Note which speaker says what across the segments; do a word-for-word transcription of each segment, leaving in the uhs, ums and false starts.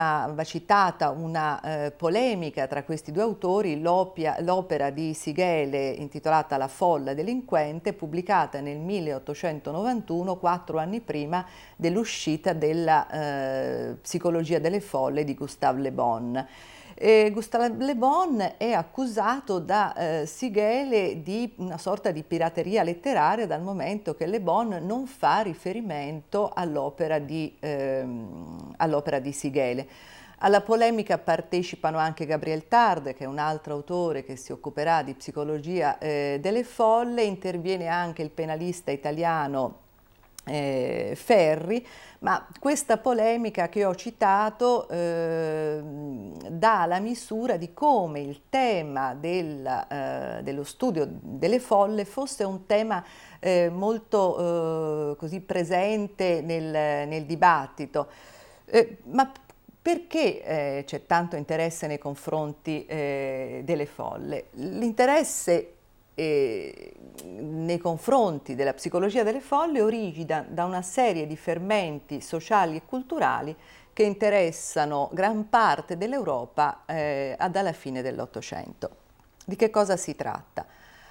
Speaker 1: Va citata una eh, polemica tra questi due autori, l'opera di Sighele intitolata La folla delinquente, pubblicata nel milleottocentonovantuno, quattro anni prima dell'uscita della eh, Psicologia delle folle di Gustave Le Bon. Eh, Gustave Le Bon è accusato da eh, Sighele di una sorta di pirateria letteraria, dal momento che Le Bon non fa riferimento all'opera di, ehm, all'opera di Sighele. Alla polemica partecipano anche Gabriel Tarde, che è un altro autore che si occuperà di psicologia eh, delle folle, interviene anche il penalista italiano Eh, Ferri, ma questa polemica che ho citato eh, dà la misura di come il tema del, eh, dello studio delle folle fosse un tema eh, molto eh, così presente nel, nel dibattito. Eh, ma perché eh, c'è tanto interesse nei confronti eh, delle folle? L'interesse E nei confronti della psicologia delle folle origina da una serie di fermenti sociali e culturali che interessano gran parte dell'Europa eh, dalla fine dell'Ottocento. Di che cosa si tratta?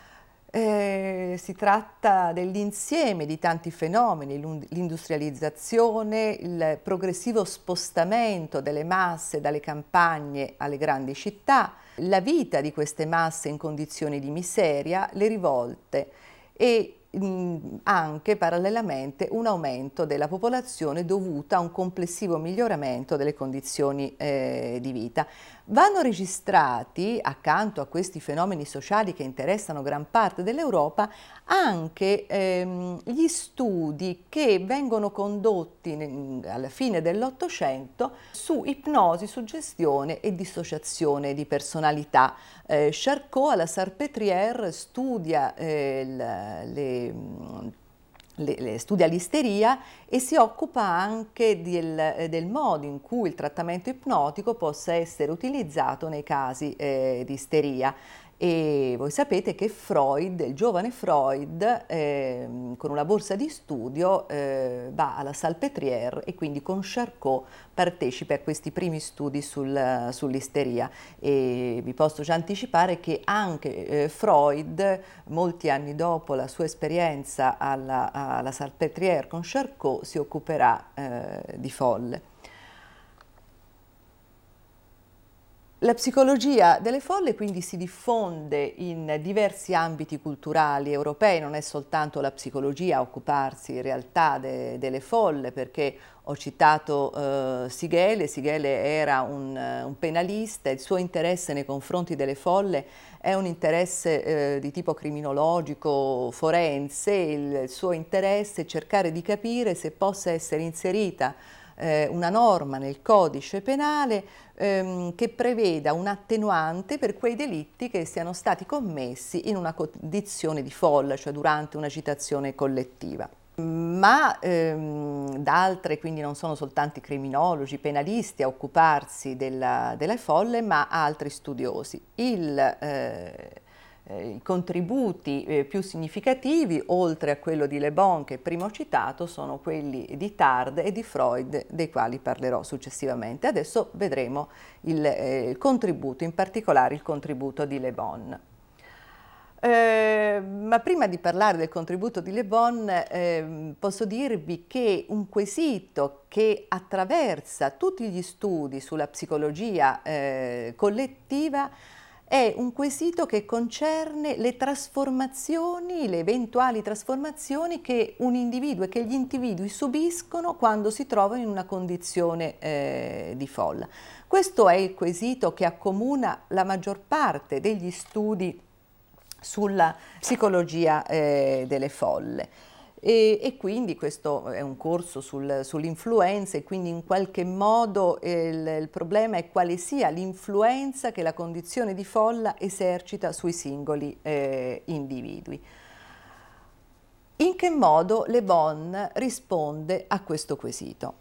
Speaker 1: Eh, si tratta dell'insieme di tanti fenomeni, l'industrializzazione, il progressivo spostamento delle masse dalle campagne alle grandi città, la vita di queste masse in condizioni di miseria, le rivolte e mh, anche parallelamente un aumento della popolazione dovuta a un complessivo miglioramento delle condizioni eh, di vita. Vanno registrati, accanto a questi fenomeni sociali che interessano gran parte dell'Europa, anche ehm, gli studi che vengono condotti nel, alla fine dell'Ottocento su ipnosi, suggestione e dissociazione di personalità. Eh, Charcot alla Salpêtrière studia eh, le, le, le, studia l'isteria e si occupa anche del, del modo in cui il trattamento ipnotico possa essere utilizzato nei casi eh, di isteria. E voi sapete che Freud, il giovane Freud, eh, con una borsa di studio eh, va alla Salpêtrière e quindi con Charcot partecipa a questi primi studi sul, sull'isteria. E vi posso già anticipare che anche eh, Freud, molti anni dopo la sua esperienza alla, alla Salpêtrière con Charcot, si occuperà eh, di folle. La psicologia delle folle quindi si diffonde in diversi ambiti culturali europei, non è soltanto la psicologia a occuparsi in realtà de, delle folle, perché ho citato eh, Sighele, Sighele era un, un penalista, il suo interesse nei confronti delle folle è un interesse eh, di tipo criminologico, forense, il, il suo interesse è cercare di capire se possa essere inserita una norma nel codice penale ehm, che preveda un attenuante per quei delitti che siano stati commessi in una condizione di folla, cioè durante un'agitazione collettiva. Ma ehm, da altre, quindi non sono soltanto i criminologi, i penalisti a occuparsi della, delle folle, ma altri studiosi. Il, eh, I contributi eh, più significativi, oltre a quello di Le Bon che prima ho citato, sono quelli di Tarde e di Freud, dei quali parlerò successivamente. Adesso vedremo il, eh, il contributo, in particolare il contributo di Le Bon. Eh, ma prima di parlare del contributo di Le Bon eh, posso dirvi che un quesito che attraversa tutti gli studi sulla psicologia eh, collettiva è un quesito che concerne le trasformazioni, le eventuali trasformazioni che un individuo e che gli individui subiscono quando si trovano in una condizione eh, di folla. Questo è il quesito che accomuna la maggior parte degli studi sulla psicologia eh, delle folle. E, e quindi questo è un corso sul, sull'influenza e quindi in qualche modo eh, il, il problema è quale sia l'influenza che la condizione di folla esercita sui singoli eh, individui. In che modo Le Bon risponde a questo quesito?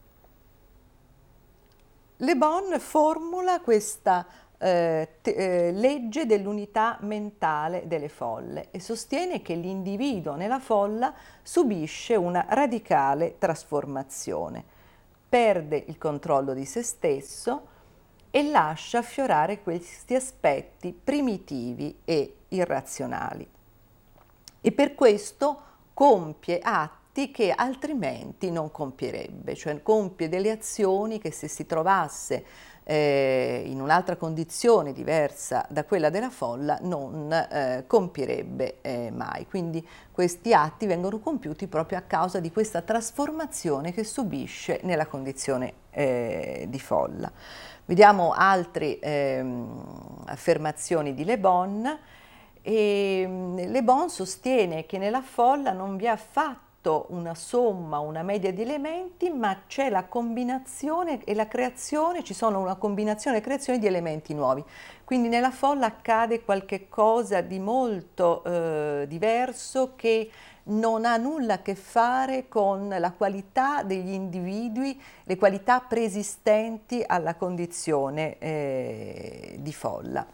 Speaker 1: Le Bon formula questa Eh, te, eh, legge dell'unità mentale delle folle e sostiene che l'individuo nella folla subisce una radicale trasformazione. perde il controllo di se stesso e lascia affiorare questi aspetti primitivi e irrazionali. E per questo compie atti che altrimenti non compierebbe, cioè compie delle azioni che se si trovasse eh, in un'altra condizione diversa da quella della folla non eh, compierebbe eh, mai. Quindi questi atti vengono compiuti proprio a causa di questa trasformazione che subisce nella condizione eh, di folla. Vediamo altre ehm, affermazioni di Le Bon. E Le Bon sostiene che nella folla non vi è affatto una somma, una media di elementi, ma c'è la combinazione e la creazione, ci sono una combinazione e creazione di elementi nuovi. Quindi nella folla accade qualche cosa di molto eh, diverso che non ha nulla a che fare con la qualità degli individui, le qualità preesistenti alla condizione eh, di folla.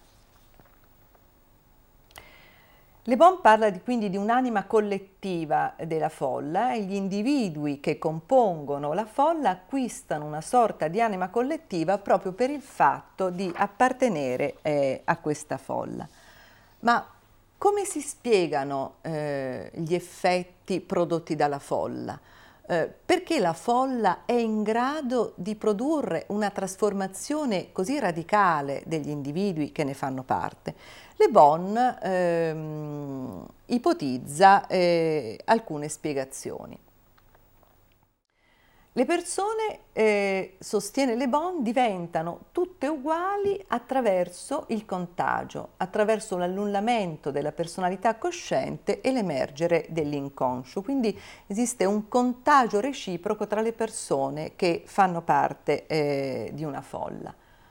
Speaker 1: Le Bon parla di, quindi di un'anima collettiva della folla e gli individui che compongono la folla acquistano una sorta di anima collettiva proprio per il fatto di appartenere eh, a questa folla. Ma come si spiegano eh, gli effetti prodotti dalla folla? Eh, perché la folla è in grado di produrre una trasformazione così radicale degli individui che ne fanno parte? Le Bon ehm, ipotizza eh, alcune spiegazioni. Le persone, eh, sostiene Le Bon, diventano tutte uguali attraverso il contagio, attraverso l'annullamento della personalità cosciente e l'emergere dell'inconscio. Quindi esiste un contagio reciproco tra le persone che fanno parte eh, di una folla.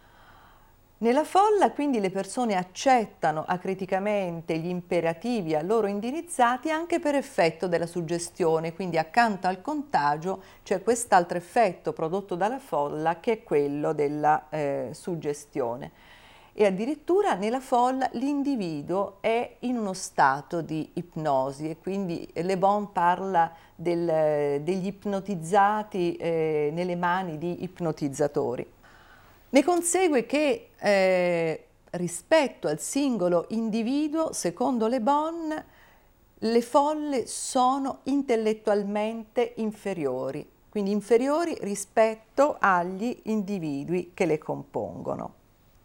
Speaker 1: Nella folla quindi le persone accettano acriticamente gli imperativi a loro indirizzati anche per effetto della suggestione, quindi accanto al contagio c'è quest'altro effetto prodotto dalla folla che è quello della eh, suggestione. E addirittura nella folla l'individuo è in uno stato di ipnosi e quindi Le Bon parla del, degli ipnotizzati eh, nelle mani di ipnotizzatori. Ne consegue che eh, rispetto al singolo individuo, secondo Le Bon, le folle sono intellettualmente inferiori, quindi inferiori rispetto agli individui che le compongono.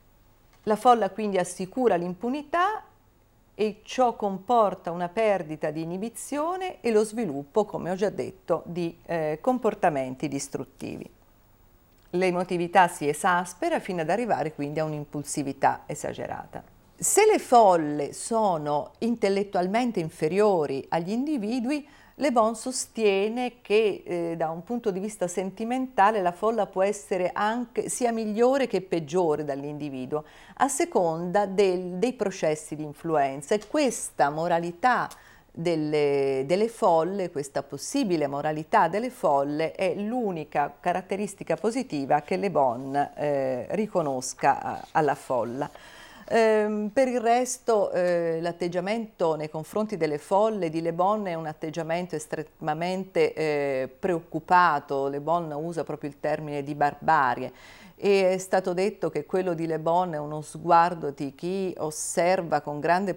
Speaker 1: La folla quindi assicura l'impunità e ciò comporta una perdita di inibizione e lo sviluppo, come ho già detto, di eh, comportamenti distruttivi. L'emotività si esaspera fino ad arrivare quindi a un'impulsività esagerata. Se le folle sono intellettualmente inferiori agli individui, Le Bon sostiene che eh, da un punto di vista sentimentale la folla può essere anche sia migliore che peggiore dall'individuo, a seconda del, dei processi di influenza, e questa moralità Delle, delle folle, questa possibile moralità delle folle è l'unica caratteristica positiva che Le Bon eh, riconosca a, alla folla. Eh, per il resto eh, l'atteggiamento nei confronti delle folle di Le Bon è un atteggiamento estremamente eh, preoccupato. Le Bon usa proprio il termine di barbarie. E è stato detto che quello di Le Bon è uno sguardo di chi osserva con grande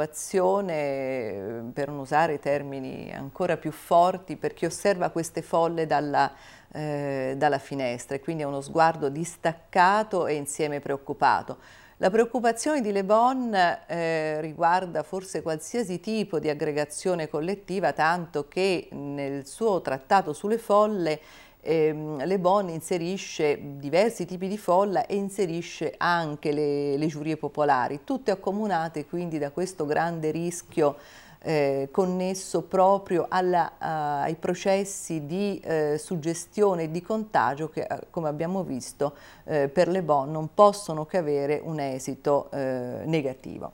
Speaker 1: preoccupazione, per non usare termini ancora più forti, per chi osserva queste folle dalla, eh, dalla finestra, e quindi è uno sguardo distaccato e insieme preoccupato. La preoccupazione di Le Bon eh, riguarda forse qualsiasi tipo di aggregazione collettiva, tanto che nel suo trattato sulle folle Le Bon inserisce diversi tipi di folla e inserisce anche le, le giurie popolari, tutte accomunate quindi da questo grande rischio eh, connesso proprio alla, a, ai processi di eh, suggestione e di contagio che, come abbiamo visto, eh, per Le Bon non possono che avere un esito eh, negativo.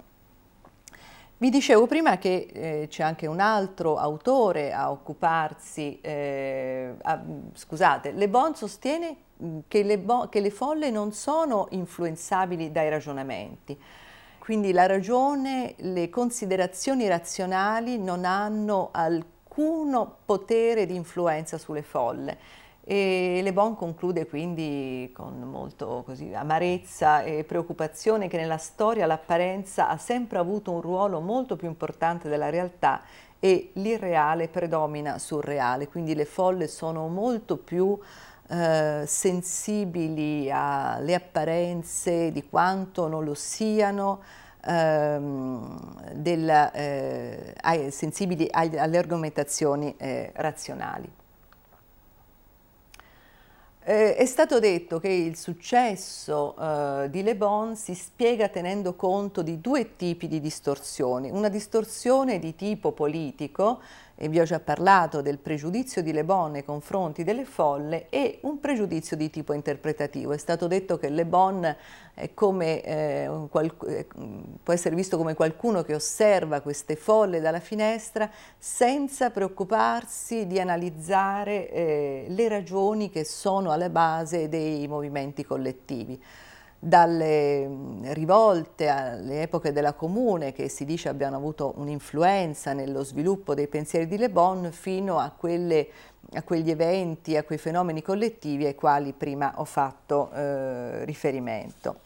Speaker 1: Vi dicevo prima che eh, c'è anche un altro autore a occuparsi, eh, a, scusate, Le Bon sostiene che le, bo che le folle non sono influenzabili dai ragionamenti, quindi la ragione, le considerazioni razionali non hanno alcuno potere di influenza sulle folle. E Le Bon conclude quindi con molto così, amarezza e preoccupazione che nella storia l'apparenza ha sempre avuto un ruolo molto più importante della realtà e l'irreale predomina sul reale, quindi le folle sono molto più eh, sensibili alle apparenze di quanto non lo siano, ehm, del, eh, ai, sensibili ai, alle argomentazioni eh, razionali. Eh, è stato detto che il successo eh, di Le Bon si spiega tenendo conto di due tipi di distorsioni. Una distorsione di tipo politico, e vi ho già parlato del pregiudizio di Le Bon nei confronti delle folle, e un pregiudizio di tipo interpretativo. È stato detto che Le Bon è come, eh, qual, può essere visto come qualcuno che osserva queste folle dalla finestra senza preoccuparsi di analizzare eh, le ragioni che sono alla base dei movimenti collettivi. Dalle rivolte alle epoche della Comune, che si dice abbiano avuto un'influenza nello sviluppo dei pensieri di Le Bon, fino a, quelle, a quegli eventi, a quei fenomeni collettivi ai quali prima ho fatto eh, riferimento.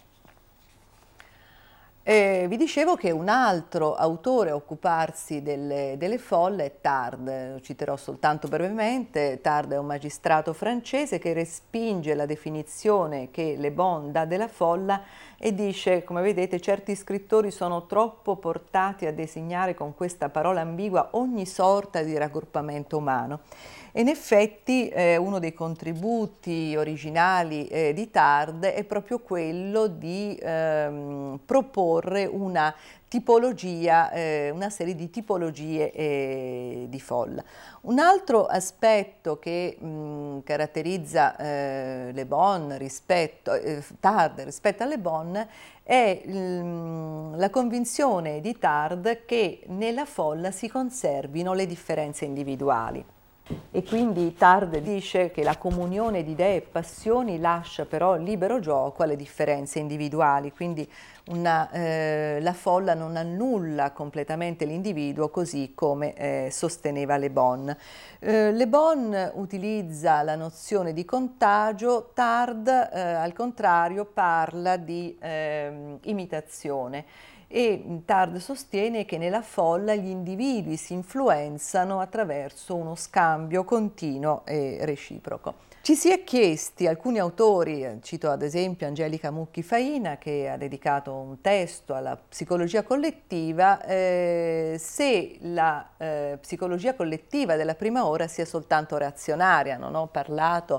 Speaker 1: Eh, vi dicevo che un altro autore a occuparsi delle, delle folle è Tarde, lo citerò soltanto brevemente. Tarde è un magistrato francese che respinge la definizione che Le Bon dà della folla e dice, come vedete, certi scrittori sono troppo portati a designare con questa parola ambigua ogni sorta di raggruppamento umano. E in effetti eh, uno dei contributi originali eh, di Tarde è proprio quello di ehm, proporre una tipologia, eh, una serie di tipologie eh, di folla. Un altro aspetto che mh, caratterizza eh, Le Bon rispetto, eh, Tarde rispetto a Le Bon è mh, la convinzione di Tarde che nella folla si conservino le differenze individuali. E quindi Tarde dice che la comunione di idee e passioni lascia però libero gioco alle differenze individuali, quindi una, eh, la folla non annulla completamente l'individuo, così come eh, sosteneva Le Bon. Eh, Le Bon utilizza la nozione di contagio, Tarde eh, al contrario parla di eh, imitazione. E Tarde sostiene che nella folla gli individui si influenzano attraverso uno scambio continuo e reciproco. Ci si è chiesti, alcuni autori, cito ad esempio Angelica Mucchi Faina che ha dedicato un testo alla psicologia collettiva, eh, se la eh, psicologia collettiva della prima ora sia soltanto reazionaria. Non ho parlato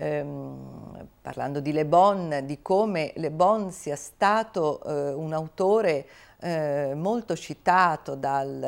Speaker 1: Ehm, parlando di Le Bon, di come Le Bon sia stato eh, un autore eh, molto citato dal,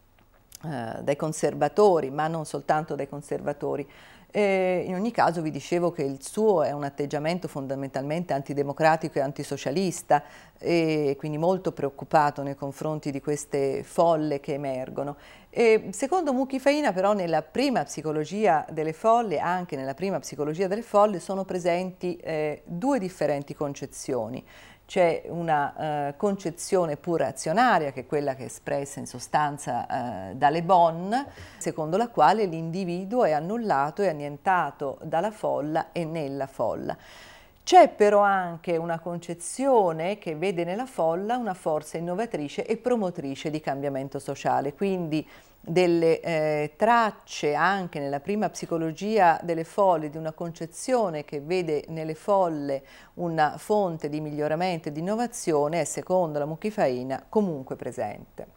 Speaker 1: eh, dai conservatori, ma non soltanto dai conservatori. E in ogni caso vi dicevo che il suo è un atteggiamento fondamentalmente antidemocratico e antisocialista, e quindi molto preoccupato nei confronti di queste folle che emergono. E secondo Mucchi Faina però nella prima psicologia delle folle, anche nella prima psicologia delle folle, sono presenti eh, due differenti concezioni. C'è una eh, concezione pur azionaria, che è quella che è espressa in sostanza eh, da Le Bon, secondo la quale l'individuo è annullato e annientato dalla folla e nella folla. C'è però anche una concezione che vede nella folla una forza innovatrice e promotrice di cambiamento sociale, quindi delle eh, tracce anche nella prima psicologia delle folle di una concezione che vede nelle folle una fonte di miglioramento e di innovazione è, secondo la Mucchi Faina, comunque presente.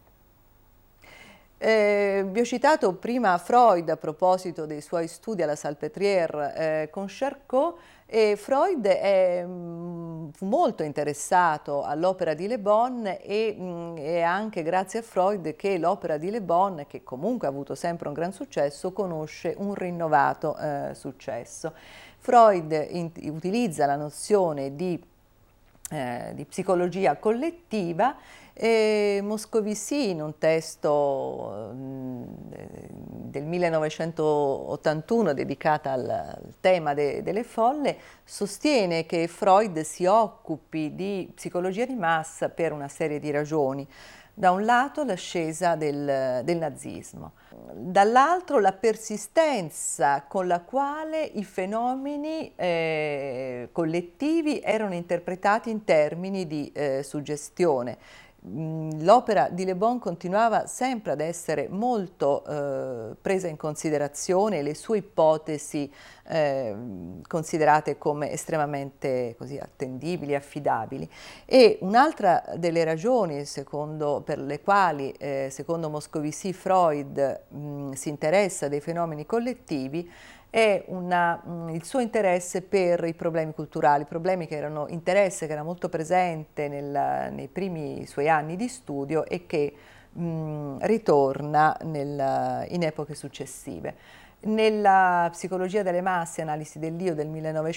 Speaker 1: Eh, vi ho citato prima Freud a proposito dei suoi studi alla Salpêtrière eh, con Charcot, e Freud è mh, molto interessato all'opera di Le Bon e mh, è anche grazie a Freud che l'opera di Le Bon, che comunque ha avuto sempre un gran successo, conosce un rinnovato eh, successo. Freud in, utilizza la nozione di Eh, di psicologia collettiva, e Moscovici in un testo mh, del millenovecentottantuno dedicato al, al tema de, delle folle sostiene che Freud si occupi di psicologia di massa per una serie di ragioni. Da un lato l'ascesa del, del nazismo, dall'altro la persistenza con la quale i fenomeni eh, collettivi erano interpretati in termini di eh, suggestione. L'opera di Le Bon continuava sempre ad essere molto eh, presa in considerazione, le sue ipotesi eh, considerate come estremamente così attendibili, affidabili. E un'altra delle ragioni secondo, per le quali, eh, secondo Moscovici, Freud mh, si interessa dei fenomeni collettivi è una, mh, il suo interesse per i problemi culturali, problemi che erano interesse che era molto presente nel, nei primi suoi anni di studio e che mh, ritorna nel, in epoche successive. Nella Psicologia delle masse, analisi dell'io del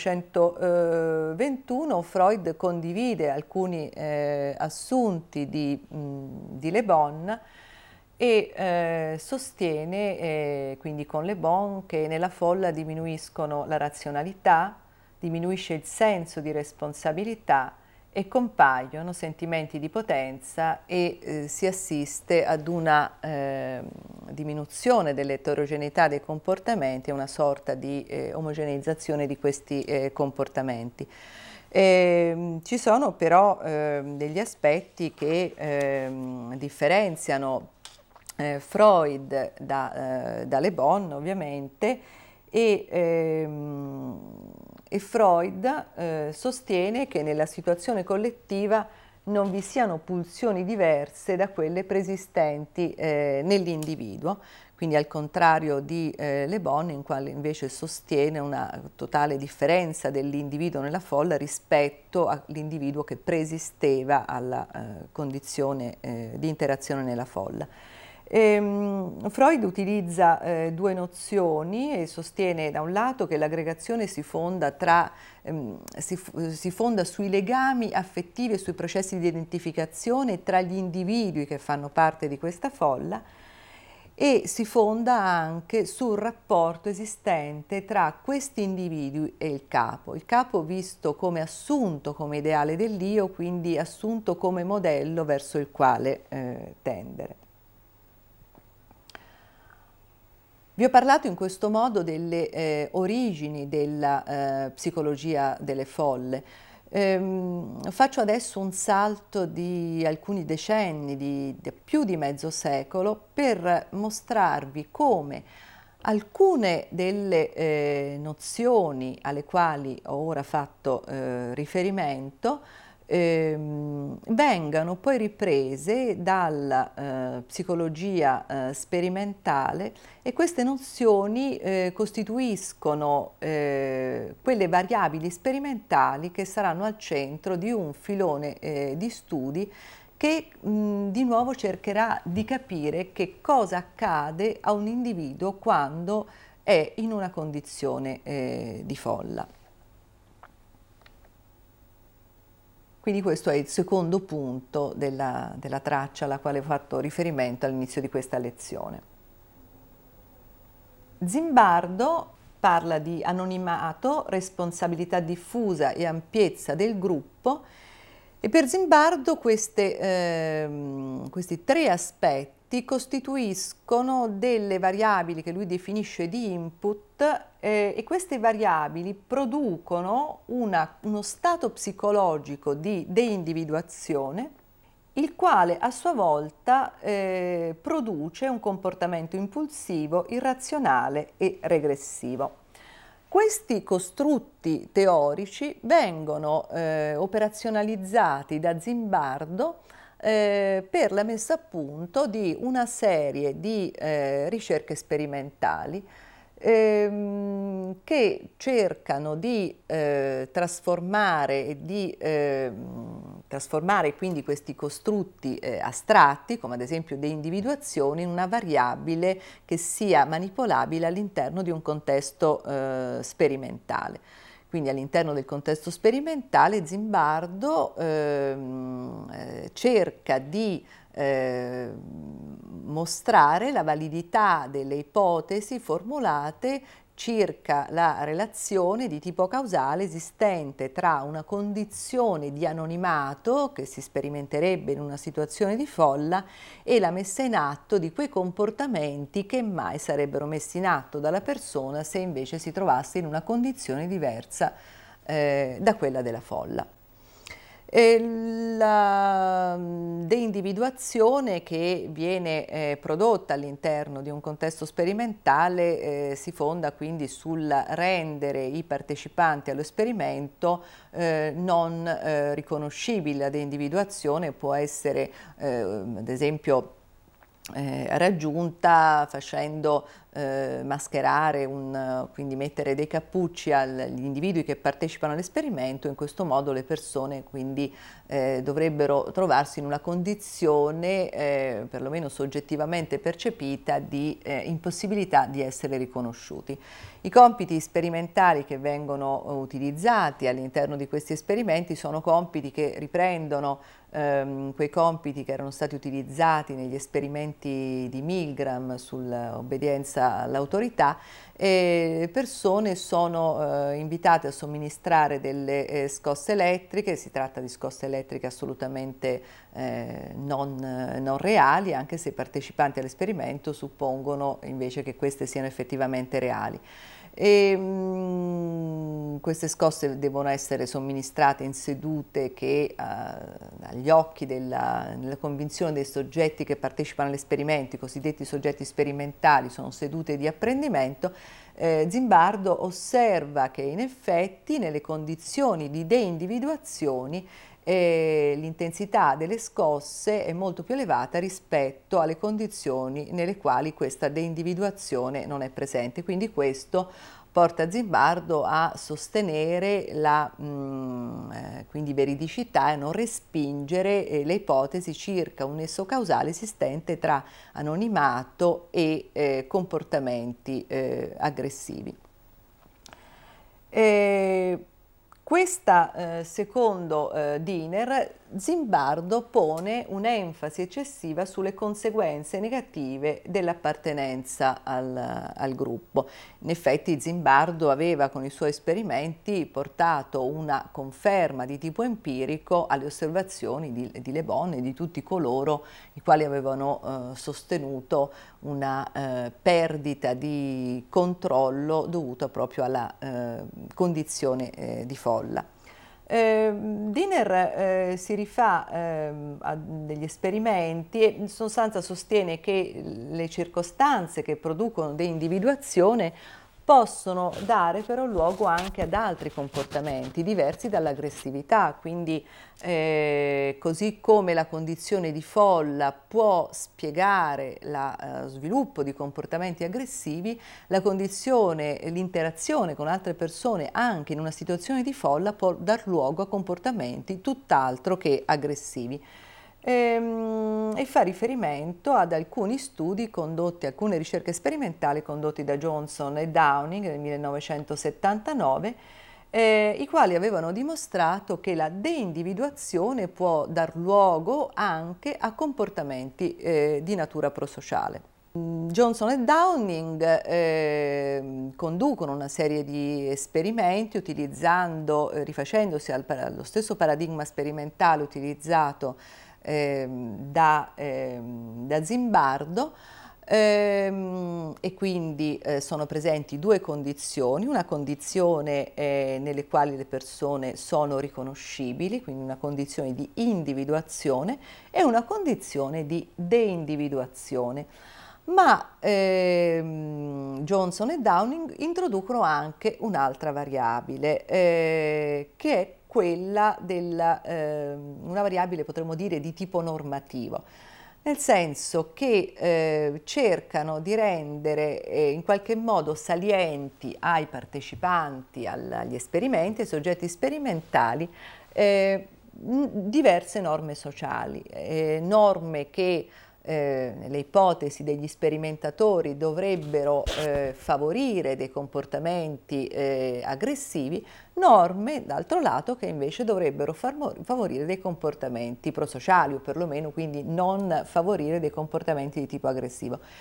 Speaker 1: millenovecentoventuno, Freud condivide alcuni eh, assunti di, mh, di Le Bon e eh, sostiene eh, quindi con Le Bon che nella folla diminuiscono la razionalità, diminuisce il senso di responsabilità e compaiono sentimenti di potenza e eh, si assiste ad una eh, diminuzione dell'eterogeneità dei comportamenti e una sorta di eh, omogeneizzazione di questi eh, comportamenti. Eh, ci sono però eh, degli aspetti che eh, differenziano eh, Freud da, eh, da Le Bon, ovviamente, e, ehm, e Freud eh, sostiene che nella situazione collettiva non vi siano pulsioni diverse da quelle preesistenti eh, nell'individuo, quindi al contrario di eh, Le Bon, in quale invece sostiene una totale differenza dell'individuo nella folla rispetto all'individuo che preesisteva alla eh, condizione eh, di interazione nella folla. Ehm, Freud utilizza eh, due nozioni e sostiene da un lato che l'aggregazione si fonda, tra, ehm, si, si fonda sui legami affettivi e sui processi di identificazione tra gli individui che fanno parte di questa folla e si fonda anche sul rapporto esistente tra questi individui e il capo. Il capo visto come assunto come ideale dell'io, quindi assunto come modello verso il quale eh, tendere. Vi ho parlato in questo modo delle eh, origini della eh, psicologia delle folle. Ehm, faccio adesso un salto di alcuni decenni, di, di più di mezzo secolo, per mostrarvi come alcune delle eh, nozioni alle quali ho ora fatto eh, riferimento Ehm, vengano poi riprese dalla eh, psicologia eh, sperimentale e queste nozioni eh, costituiscono eh, quelle variabili sperimentali che saranno al centro di un filone eh, di studi che mh, di nuovo cercherà di capire che cosa accade a un individuo quando è in una condizione eh, di folla. Quindi questo è il secondo punto della, della traccia alla quale ho fatto riferimento all'inizio di questa lezione. Zimbardo parla di anonimato, responsabilità diffusa e ampiezza del gruppo e per Zimbardo queste, eh, questi tre aspetti costituiscono delle variabili che lui definisce di input eh, e queste variabili producono una, uno stato psicologico di deindividuazione, il quale a sua volta eh, produce un comportamento impulsivo, irrazionale e regressivo. Questi costrutti teorici vengono eh, operazionalizzati da Zimbardo eh, per la messa a punto di una serie di eh, ricerche sperimentali ehm, che cercano di eh, trasformare e di eh, trasformare quindi questi costrutti eh, astratti, come ad esempio deindividuazione, in una variabile che sia manipolabile all'interno di un contesto eh, sperimentale. Quindi all'interno del contesto sperimentale Zimbardo ehm, eh, cerca di eh, mostrare la validità delle ipotesi formulate circa la relazione di tipo causale esistente tra una condizione di anonimato che si sperimenterebbe in una situazione di folla e la messa in atto di quei comportamenti che mai sarebbero messi in atto dalla persona se invece si trovasse in una condizione diversa eh, da quella della folla. E la deindividuazione che viene eh, prodotta all'interno di un contesto sperimentale eh, si fonda quindi sul rendere i partecipanti allo esperimento eh, non eh, riconoscibili. La deindividuazione può essere eh, ad esempio Eh, raggiunta facendo eh, mascherare, un, quindi mettere dei cappucci agli individui che partecipano all'esperimento. In questo modo le persone quindi eh, dovrebbero trovarsi in una condizione eh, perlomeno soggettivamente percepita di eh, impossibilità di essere riconosciuti. I compiti sperimentali che vengono utilizzati all'interno di questi esperimenti sono compiti che riprendono ehm, quei compiti che erano stati utilizzati negli esperimenti di Milgram sull'obbedienza all'autorità, e le persone sono eh, invitate a somministrare delle eh, scosse elettriche. Si tratta di scosse elettriche assolutamente eh, non, non reali, anche se i partecipanti all'esperimento suppongono invece che queste siano effettivamente reali. E, mh, queste scosse devono essere somministrate in sedute che eh, agli occhi della, nella convinzione dei soggetti che partecipano all'esperimento, i cosiddetti soggetti sperimentali, sono sedute di apprendimento. eh, Zimbardo osserva che in effetti nelle condizioni di deindividuazioni e l'intensità delle scosse è molto più elevata rispetto alle condizioni nelle quali questa deindividuazione non è presente. Quindi questo porta Zimbardo a sostenere la mh, eh, quindi veridicità e a non respingere eh, le ipotesi circa un nesso causale esistente tra anonimato e eh, comportamenti eh, aggressivi. E questa, eh, secondo eh, Diener, Zimbardo pone un'enfasi eccessiva sulle conseguenze negative dell'appartenenza al, al gruppo. In effetti Zimbardo aveva con i suoi esperimenti portato una conferma di tipo empirico alle osservazioni di, di Le Bon e di tutti coloro i quali avevano eh, sostenuto una eh, perdita di controllo dovuta proprio alla eh, condizione eh, di folla. Eh, Diener eh, si rifà eh, a degli esperimenti e in sostanza sostiene che le circostanze che producono deindividuazione possono dare però luogo anche ad altri comportamenti diversi dall'aggressività. Quindi eh, così come la condizione di folla può spiegare lo eh, sviluppo di comportamenti aggressivi, la condizione, l'interazione con altre persone anche in una situazione di folla può dar luogo a comportamenti tutt'altro che aggressivi. E fa riferimento ad alcuni studi condotti, alcune ricerche sperimentali condotti da Johnson e Downing nel millenovecentosettantanove, eh, i quali avevano dimostrato che la deindividuazione può dar luogo anche a comportamenti eh, di natura prosociale. Johnson e Downing eh, conducono una serie di esperimenti utilizzando, eh, rifacendosi al, allo stesso paradigma sperimentale utilizzato eh, da, eh, da Zimbardo, eh, e quindi eh, sono presenti due condizioni: una condizione eh, nelle quali le persone sono riconoscibili, quindi una condizione di individuazione, e una condizione di deindividuazione. Ma ehm, Johnson e Downing introducono anche un'altra variabile, eh, che è quella della, eh, una variabile potremmo dire di tipo normativo, nel senso che eh, cercano di rendere eh, in qualche modo salienti ai partecipanti all, agli esperimenti, ai soggetti sperimentali, eh, diverse norme sociali, eh, norme che Eh, nelle ipotesi degli sperimentatori dovrebbero eh, favorire dei comportamenti eh, aggressivi, norme d'altro lato che invece dovrebbero favorire dei comportamenti prosociali, o perlomeno quindi non favorire dei comportamenti di tipo aggressivo.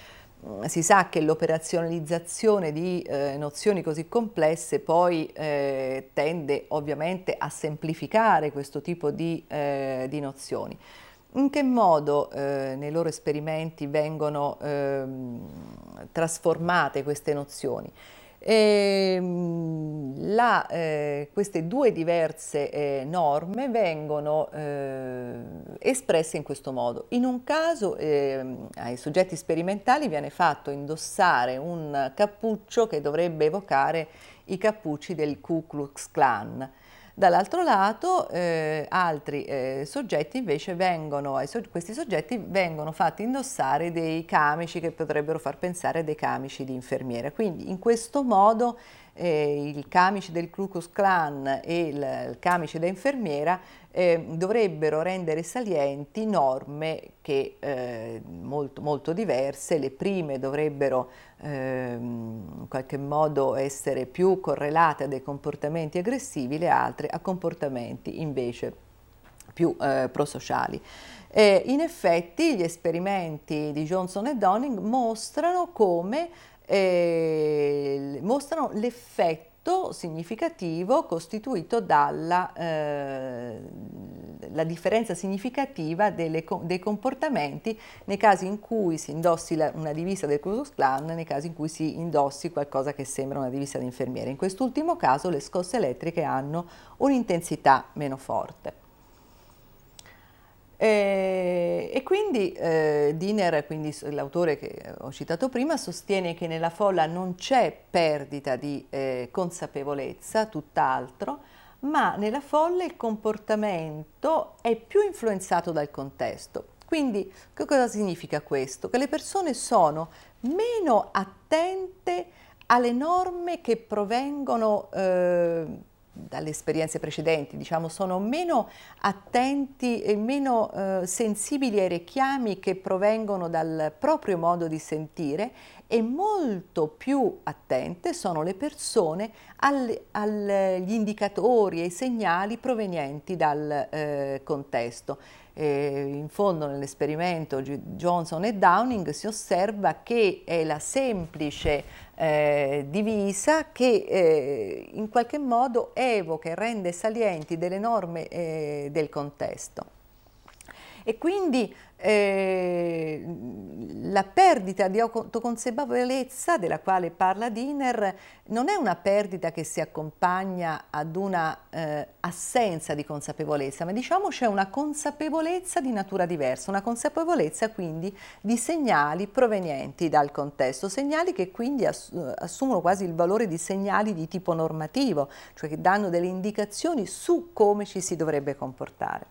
Speaker 1: si sa che l'operazionalizzazione di eh, nozioni così complesse poi eh, tende ovviamente a semplificare questo tipo di, eh, di nozioni. In che modo eh, nei loro esperimenti vengono eh, trasformate queste nozioni? E, la, eh, queste due diverse eh, norme vengono eh, espresse in questo modo. In un caso eh, ai soggetti sperimentali viene fatto indossare un cappuccio che dovrebbe evocare i cappucci del Ku Klux Klan. Dall'altro lato eh, altri eh, soggetti invece vengono, questi soggetti vengono fatti indossare dei camici che potrebbero far pensare a dei camici di infermiera. Quindi in questo modo eh, il camice del Ku Klux Klan e il, il camice da infermiera eh, dovrebbero rendere salienti norme che eh, molto, molto diverse. Le prime dovrebbero eh, in qualche modo essere più correlate a dei comportamenti aggressivi, le altre a comportamenti invece più eh, prosociali. Eh, in effetti gli esperimenti di Johnson e Downing mostrano come eh, mostrano l'effetto significativo costituito dalla eh, la differenza significativa delle, dei comportamenti nei casi in cui si indossi la, una divisa del Ku Klux Klan, nei casi in cui si indossi qualcosa che sembra una divisa di infermiere. In quest'ultimo caso le scosse elettriche hanno un'intensità meno forte. E, e quindi eh, Diener, quindi l'autore che ho citato prima, sostiene che nella folla non c'è perdita di eh, consapevolezza, tutt'altro, ma nella folla il comportamento è più influenzato dal contesto. Quindi che cosa significa questo? Che le persone sono meno attente alle norme che provengono eh, dalle esperienze precedenti, diciamo, sono meno attenti e meno eh, sensibili ai richiami che provengono dal proprio modo di sentire, e molto più attente sono le persone al, agli indicatori e ai segnali provenienti dal eh, contesto. Eh, in fondo nell'esperimento Johnson e Downing si osserva che è la semplice eh, divisa che eh, in qualche modo evoca e rende salienti delle norme eh, del contesto. E quindi eh, la perdita di autoconsapevolezza della quale parla Diener non è una perdita che si accompagna ad una eh, assenza di consapevolezza, ma diciamo c'è una consapevolezza di natura diversa, una consapevolezza quindi di segnali provenienti dal contesto, segnali che quindi ass- assumono quasi il valore di segnali di tipo normativo, cioè che danno delle indicazioni su come ci si dovrebbe comportare.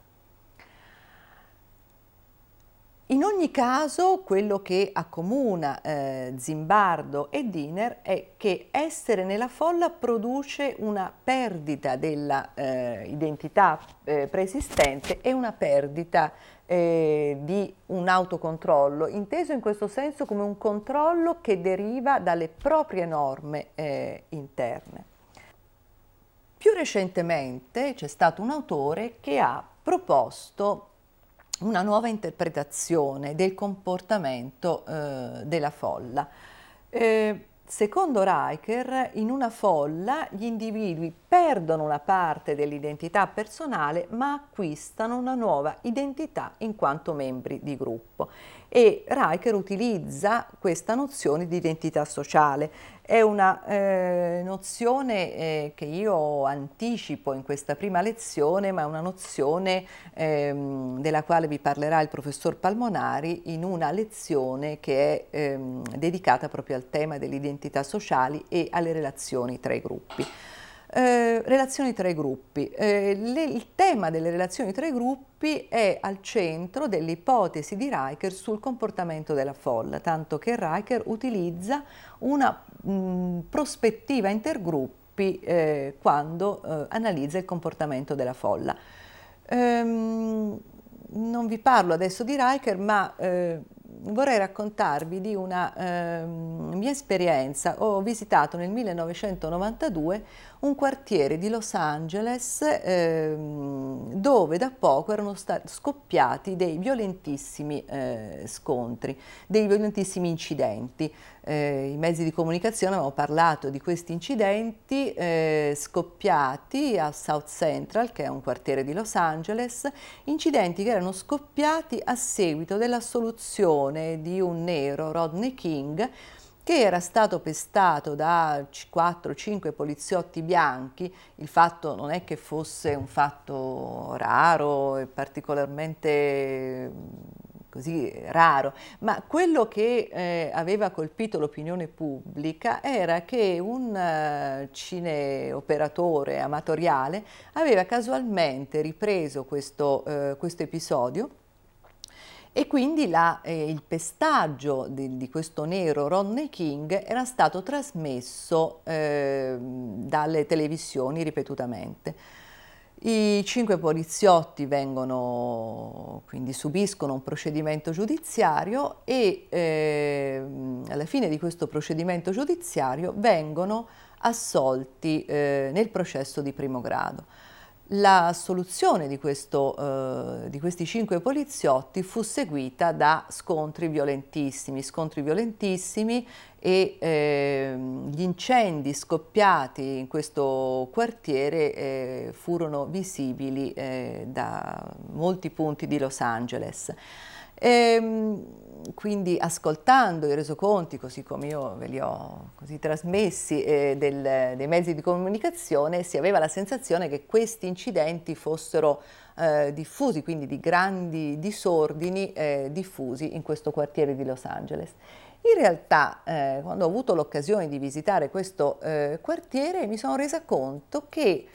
Speaker 1: In ogni caso, quello che accomuna eh, Zimbardo e Diener è che essere nella folla produce una perdita dell'identità eh, eh, preesistente e una perdita eh, di un autocontrollo, inteso in questo senso come un controllo che deriva dalle proprie norme eh, interne. Più recentemente c'è stato un autore che ha proposto una nuova interpretazione del comportamento eh, della folla. Eh, secondo Riker, in una folla gli individui perdono una parte dell'identità personale ma acquistano una nuova identità in quanto membri di gruppo. E Riker utilizza questa nozione di identità sociale. È una eh, nozione eh, che io anticipo in questa prima lezione, ma è una nozione ehm, della quale vi parlerà il professor Palmonari in una lezione che è ehm, dedicata proprio al tema delle identità sociali e alle relazioni tra i gruppi. Eh, relazioni tra i gruppi. Eh, le, il tema delle relazioni tra i gruppi è al centro delle ipotesi di Riker sul comportamento della folla, tanto che Riker utilizza una mh, prospettiva intergruppi eh, quando eh, analizza il comportamento della folla. Ehm, non vi parlo adesso di Riker, ma eh, vorrei raccontarvi di una eh, mia esperienza. Ho visitato nel millenovecentonovantadue un quartiere di Los Angeles eh, dove da poco erano stati scoppiati dei violentissimi eh, scontri, dei violentissimi incidenti. Eh, I mezzi di comunicazione avevano parlato di questi incidenti eh, scoppiati a South Central, che è un quartiere di Los Angeles, incidenti che erano scoppiati a seguito dell'assoluzione di un nero, Rodney King, che era stato pestato da quattro cinque poliziotti bianchi. Il fatto non è che fosse un fatto raro e particolarmente così raro, ma quello che eh, aveva colpito l'opinione pubblica era che un uh, cineoperatore amatoriale aveva casualmente ripreso questo, uh, questo episodio, e quindi la, eh, il pestaggio di, di questo nero Rodney King era stato trasmesso eh, dalle televisioni ripetutamente. I cinque poliziotti vengono, quindi subiscono un procedimento giudiziario e eh, alla fine di questo procedimento giudiziario vengono assolti eh, nel processo di primo grado. La soluzione di, questo, eh, di questi cinque poliziotti fu seguita da scontri violentissimi, scontri violentissimi e eh, gli incendi scoppiati in questo quartiere eh, furono visibili eh, da molti punti di Los Angeles. E, quindi ascoltando i resoconti, così come io ve li ho così trasmessi, eh, del, dei mezzi di comunicazione, si aveva la sensazione che questi incidenti fossero eh, diffusi, quindi di grandi disordini eh, diffusi in questo quartiere di Los Angeles. In realtà, eh, quando ho avuto l'occasione di visitare questo eh, quartiere, mi sono resa conto che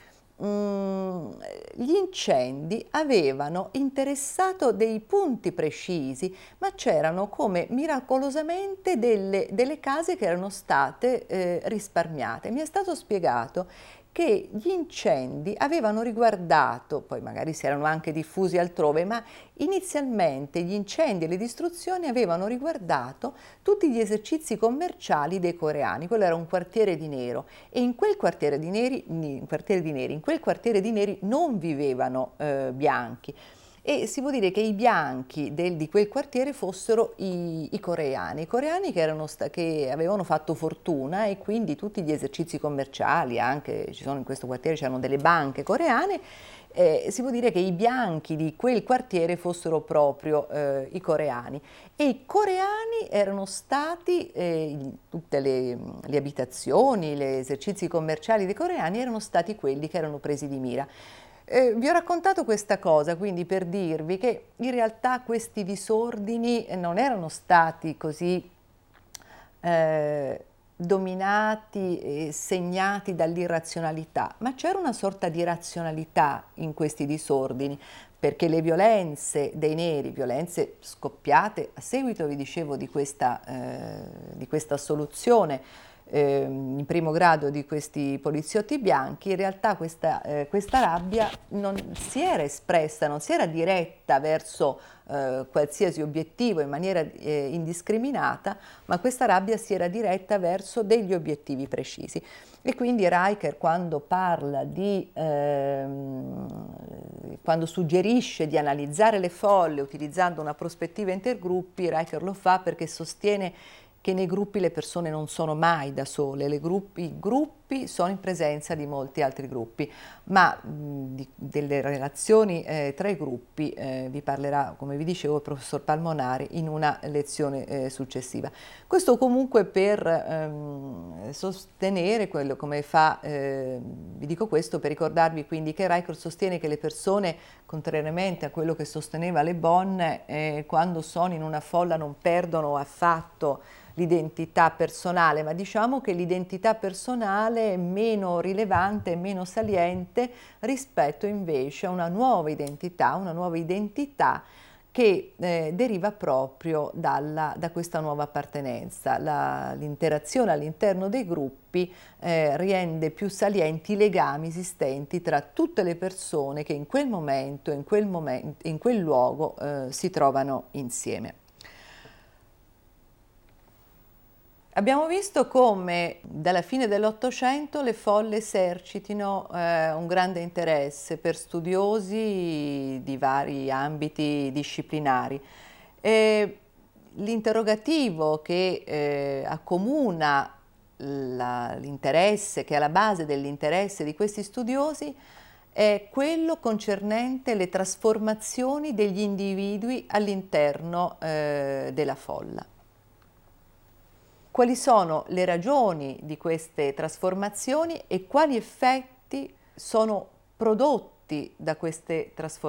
Speaker 1: gli incendi avevano interessato dei punti precisi, ma c'erano come miracolosamente delle, delle case che erano state eh, risparmiate. Mi è stato spiegato che gli incendi avevano riguardato, poi magari si erano anche diffusi altrove, ma inizialmente gli incendi e le distruzioni avevano riguardato tutti gli esercizi commerciali dei coreani. Quello era un quartiere di nero e in quel quartiere di neri, in quartiere di neri, in quel quartiere di neri non vivevano eh, bianchi. E si può dire che i bianchi del, di quel quartiere fossero i, i coreani, i coreani che, erano sta, che avevano fatto fortuna, e quindi tutti gli esercizi commerciali, anche ci sono in questo quartiere, c'erano delle banche coreane, eh, si può dire che i bianchi di quel quartiere fossero proprio eh, i coreani. E i coreani erano stati, eh, tutte le, le abitazioni, gli esercizi commerciali dei coreani erano stati quelli che erano presi di mira. Eh, vi ho raccontato questa cosa quindi per dirvi che in realtà questi disordini non erano stati così eh, dominati e segnati dall'irrazionalità, ma c'era una sorta di razionalità in questi disordini, perché le violenze dei neri, violenze scoppiate a seguito, vi dicevo, di questa, eh, di questa assoluzione Eh, in primo grado di questi poliziotti bianchi, in realtà questa, eh, questa rabbia non si era espressa, non si era diretta verso eh, qualsiasi obiettivo in maniera eh, indiscriminata, ma questa rabbia si era diretta verso degli obiettivi precisi. E quindi Riker, quando parla di, ehm, quando suggerisce di analizzare le folle utilizzando una prospettiva intergruppi, Riker lo fa perché sostiene che nei gruppi le persone non sono mai da sole, le gruppi, i gruppi sono in presenza di molti altri gruppi, ma mh, di, delle relazioni eh, tra i gruppi eh, vi parlerà, come vi dicevo, il professor Palmonari in una lezione eh, successiva. Questo comunque per ehm, sostenere quello, come fa, eh, vi dico questo per ricordarvi quindi che Riker sostiene che le persone, contrariamente a quello che sosteneva Le Bon, eh, quando sono in una folla non perdono affatto l'identità personale, ma diciamo che l'identità personale è meno rilevante e meno saliente rispetto invece a una nuova identità, una nuova identità che eh, deriva proprio dalla, da questa nuova appartenenza. La, l'interazione all'interno dei gruppi eh, rende più salienti i legami esistenti tra tutte le persone che in quel momento, in quel, momento, in quel luogo eh, si trovano insieme. Abbiamo visto come dalla fine dell'Ottocento le folle esercitino eh, un grande interesse per studiosi di vari ambiti disciplinari. E l'interrogativo che eh, accomuna l'interesse, che è alla base dell'interesse di questi studiosi, è quello concernente le trasformazioni degli individui all'interno eh, della folla. Quali sono le ragioni di queste trasformazioni e quali effetti sono prodotti da queste trasformazioni?